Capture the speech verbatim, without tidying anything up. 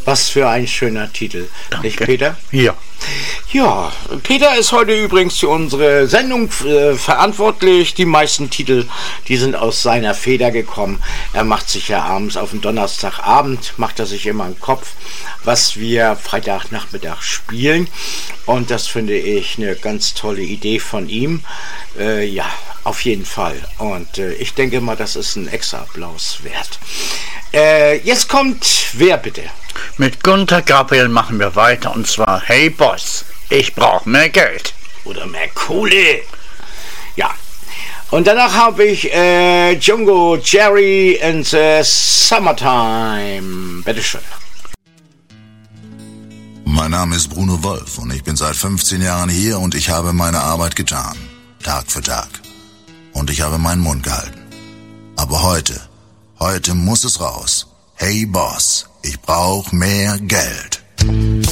Was für ein schöner Titel. Danke. Nicht, Peter? Ja. Ja, Peter ist heute übrigens für unsere Sendung äh, verantwortlich. Die meisten Titel, die sind aus seiner Feder gekommen. Er macht sich ja abends auf den Donnerstagabend, macht er sich immer im Kopf, was wir Freitagnachmittag spielen. Und das finde ich eine ganz tolle Idee von ihm. Äh, ja, auf jeden Fall. Und äh, ich denke mal, das ist ein extra Applaus wert. Äh, jetzt kommt wer bitte? Mit Gunter Gabriel machen wir weiter und zwar Hey Boss, ich brauche mehr Geld. Oder mehr Kohle. Ja. Und danach habe ich äh, Django Jerry and the Summertime. Bitteschön. Mein Name ist Bruno Wolf und ich bin seit fünfzehn Jahren hier und ich habe meine Arbeit getan. Tag für Tag. Und ich habe meinen Mund gehalten. Aber heute, heute muss es raus. Hey Boss, ich brauch mehr Geld.